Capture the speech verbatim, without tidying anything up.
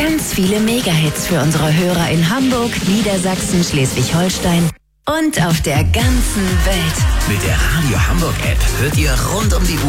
ganz viele Megahits für unsere Hörer in Hamburg, Niedersachsen, Schleswig-Holstein und auf der ganzen Welt. Mit der Radio Hamburg App hört ihr rund um die Uhr